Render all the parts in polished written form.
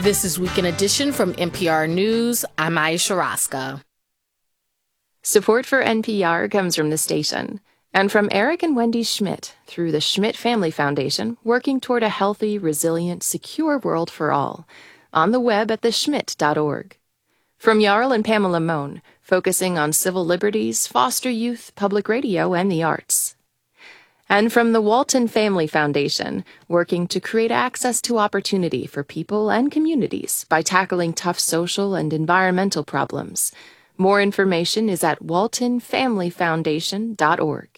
This is Weekend Edition from NPR News. I'm Aisha Raska. Support for NPR comes from the station and from Eric and Wendy Schmidt through the Schmidt Family Foundation, working toward a healthy, resilient, secure world for all, on the web at theschmidt.org. From Jarl and Pamela Mohn, focusing on civil liberties, foster youth, public radio, and the arts. And from the Walton Family Foundation, working to create access to opportunity for people and communities by tackling tough social and environmental problems. More information is at waltonfamilyfoundation.org.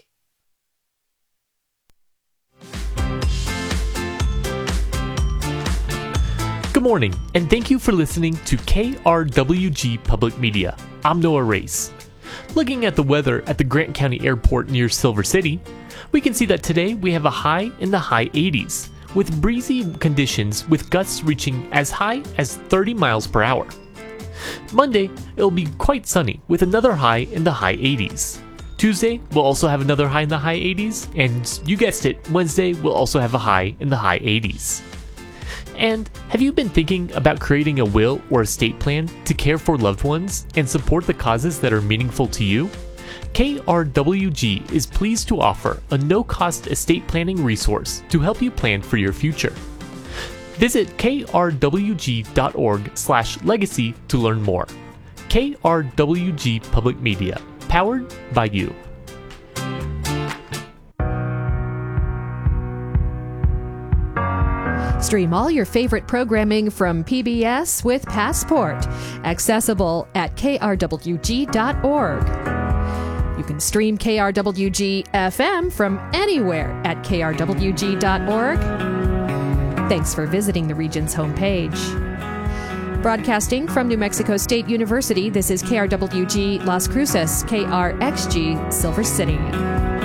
Good morning, and thank you for listening to KRWG Public Media. I'm Noah Race. Looking at the weather at the Grant County Airport near Silver City, we can see that today we have a high in the high 80s, with breezy conditions with gusts reaching as high as 30 miles per hour. Monday, it'll be quite sunny with another high in the high 80s. Tuesday, we'll also have another high in the high 80s, and you guessed it, Wednesday, we'll also have a high in the high 80s. And have you been thinking about creating a will or estate plan to care for loved ones and support the causes that are meaningful to you? KRWG is pleased to offer a no-cost estate planning resource to help you plan for your future. Visit krwg.org/legacy to learn more. KRWG Public Media, powered by you. Stream all your favorite programming from PBS with Passport, accessible at krwg.org. You can stream KRWG FM from anywhere at krwg.org. Thanks for visiting the region's homepage. Broadcasting from New Mexico State University, this is KRWG Las Cruces, KRXG Silver City.